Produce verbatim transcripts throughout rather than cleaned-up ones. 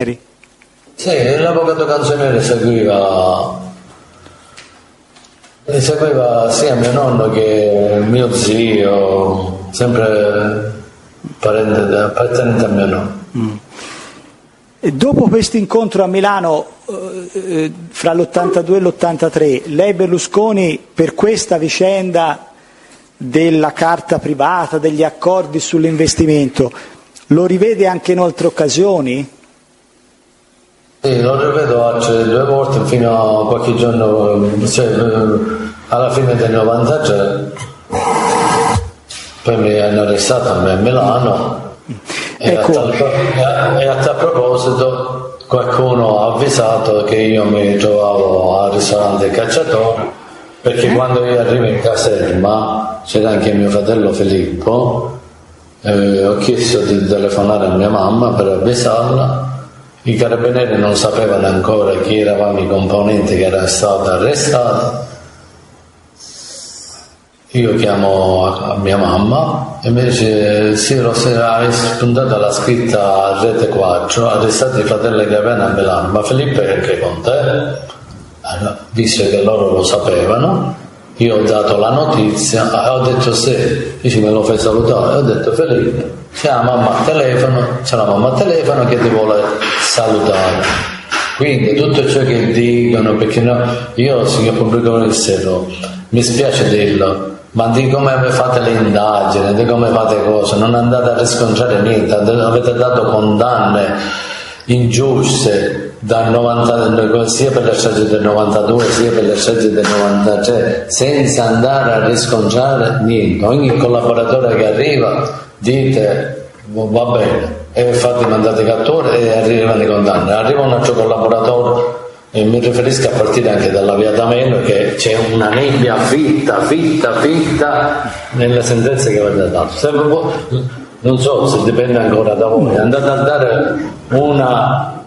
Sì, l'avvocato canzoniere seguiva seguiva sia mio nonno che mio zio, sempre parente, appartenente a mio nonno. Mm. E dopo questo incontro a Milano eh, fra l'ottantadue e l'ottantatré, lei Berlusconi per questa vicenda della carta privata, degli accordi sull'investimento, lo rivede anche in altre occasioni? Sì, lo rivedo altre due volte fino a qualche giorno, cioè, alla fine del novantatré, poi mi hanno arrestato a me a Milano. Ecco. E, a tal, e a tal proposito qualcuno ha avvisato che io mi trovavo al ristorante Cacciatore, perché eh? quando io arrivo in caserma c'era anche mio fratello Filippo, eh, ho chiesto di telefonare a mia mamma per avvisarla. I carabinieri non sapevano ancora chi eravamo i componenti che erano stati arrestati. Io chiamo a mia mamma e mi dice: sì, hai spuntata la scritta a Rete quattro, arrestati i fratelli Graviano a Milano, ma Filippo è anche con te? Allora, visto che loro lo sapevano, io ho dato la notizia, e ho detto sì, dice me lo fai salutare, ho detto Filippo, c'è la mamma al telefono, c'è la mamma al telefono che ti vuole salutare. Quindi tutto ciò che dicono, perché no, io signor pubblico ministero, mi spiace dirlo, ma di come fate le indagini, di come fate cose, non andate a riscontrare niente, avete dato condanne ingiuste dal novanta, sia per le stragi del novantadue sia per le stragi del novantatré, senza andare a riscontrare niente. Ogni collaboratore che arriva dite va bene e fate mandate cattura e arrivano le condanne. Arriva un altro collaboratore, e mi riferisco a partire anche dalla via D'Amelio, che c'è una nebbia fitta, fitta, fitta nelle sentenze che avete dato. Non so se dipende ancora da voi, andate a dare una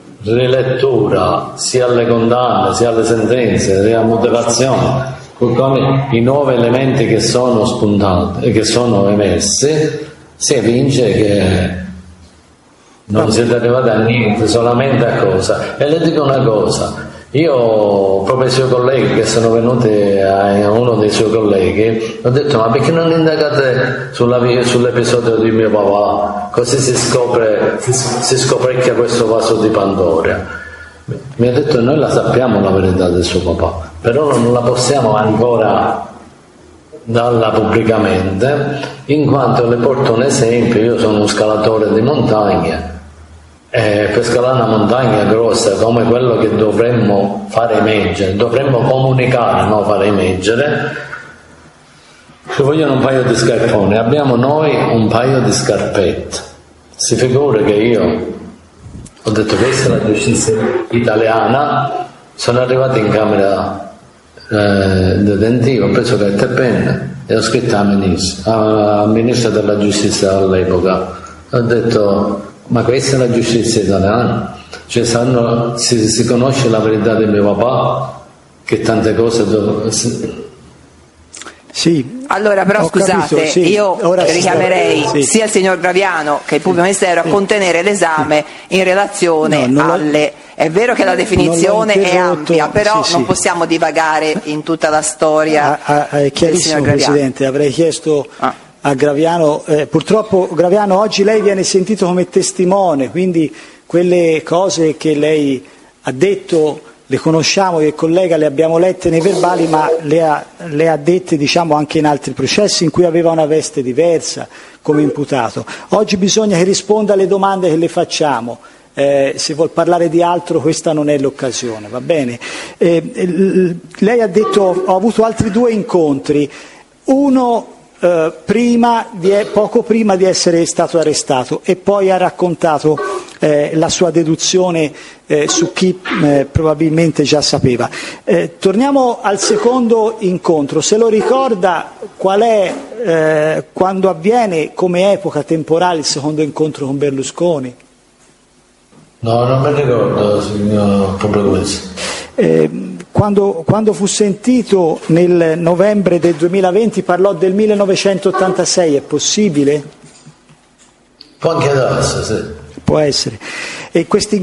rilettura sia alle condanne, sia alle sentenze, sia alle motivazioni, con i nuovi elementi che sono spuntati e che sono emessi, si evince che non siete arrivati a niente, solamente a cosa. E le dico una cosa, io proprio ai suoi colleghi che sono venuti, a uno dei suoi colleghi, ho detto ma perché non indagate sulla, sull'episodio di mio papà, così si scopre, si, si scoprecchia questo vaso di Pandora. Mi ha detto noi la sappiamo la verità del suo papà, però non la possiamo ancora darla pubblicamente, in quanto le porto un esempio. Io sono un scalatore di montagna, e per scalare una montagna grossa come quello che dovremmo fare emergere, dovremmo comunicare, non fare emergere, ci vogliono un paio di scarponi, abbiamo noi un paio di scarpette. Si figura che io ho detto questa è la giustizia italiana, sono arrivato in camera eh, detentiva, ho preso carta e penna e ho scritto al ministro, al ministro della giustizia all'epoca, ho detto ma questa è la giustizia italiana, cioè sanno, si, si conosce la verità di mio papà, che tante cose dov- sì. Allora però Ho scusate, capito, sì. io Ora richiamerei sì. sia il signor Graviano che il pubblico ministero a contenere l'esame in relazione no, alle... È vero che la definizione è ampia, però sì, non sì. possiamo divagare in tutta la storia. Ah, ah, è chiarissimo, Presidente, avrei chiesto ah. a Graviano, eh, purtroppo Graviano oggi lei viene sentito come testimone, quindi quelle cose che lei ha detto le conosciamo, che collega le abbiamo lette nei verbali, ma le ha, le ha dette diciamo anche in altri processi in cui aveva una veste diversa come imputato. Oggi bisogna che risponda alle domande che le facciamo. Eh, se vuol parlare di altro questa non è l'occasione, va bene? Eh, l- lei ha detto ho avuto altri due incontri, uno eh, prima di, poco prima di essere stato arrestato, e poi ha raccontato eh, la sua deduzione eh, su chi eh, probabilmente già sapeva. Eh, torniamo al secondo incontro, se lo ricorda qual è, eh, quando avviene come epoca temporale il secondo incontro con Berlusconi? No, non mi ricordo, signor pubblico. Eh, quando, quando fu sentito nel novembre del duemilaventi parlò del millenovecentottantasei, è possibile? Può anche darsi, sì. Può essere. E questi